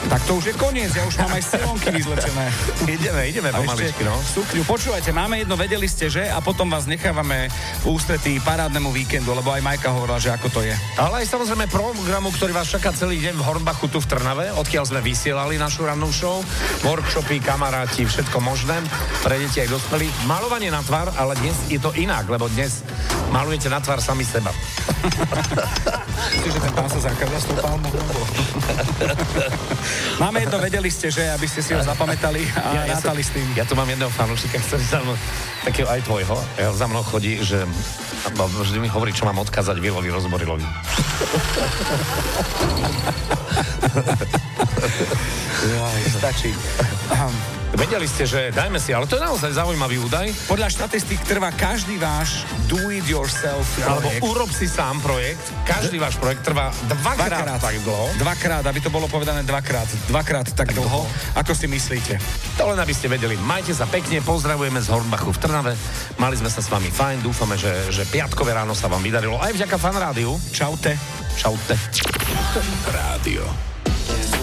Tak to už je koniec, ja už mám aj silonky vyzlečené. Ideme pomaličky, no. Sukňu. Počúvajte, máme jedno, vedeli ste, že? A potom vás nechávame v ústretí parádnemu víkendu, lebo aj Majka hovorila, že ako to je. Ale aj samozrejme programu, ktorý vás čaká celý deň v Hornbachu tu v Trnave, odkiaľ sme vysielali našu rannú show. Workshopy, kamaráti, všetko možné. Pre deti aj dospelých. Malovanie na tvár, ale dnes je to inak, lebo dnes malujete na tvár sami seba. Čiže ten pán sa zakázal s tou palmou. Máme jedno, vedeli ste, že? Aby ste si ho zapamätali a rátali s tým. Ja tu mám jedného fanúšika, ktorý za mnou, takého aj tvojho, za mnou chodí, že vždy mi hovorí, čo mám odkázať Vilovi Rozborilovi. Stačí. Vedeli ste, že dajme si, ale to je naozaj zaujímavý údaj. Podľa štatistík trvá každý váš do-it-yourself Alebo projekt. urob si sám projekt. Každý váš projekt trvá dvakrát tak dlho. Dvakrát, aby to bolo povedané dvakrát. Dvakrát tak dlho, ako si myslíte. To len aby ste vedeli. Majte sa pekne, pozdravujeme z Hornbachu v Trnave. Mali sme sa s vami fajn, dúfame, že piatkové ráno sa vám vydarilo. Aj vďaka Fan Rádiu. Čaute. Čaute. Rádio.